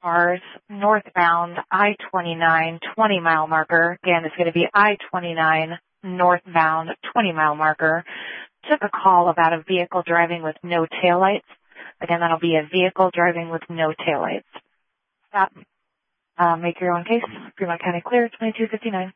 cars northbound I-29 20-mile marker. Again, it's going to be I-29 northbound 20-mile marker. Took a call about a vehicle driving with no taillights. Again, that'll be a vehicle driving with no taillights. Stop. Make your own case. Fremont County clear, 2259.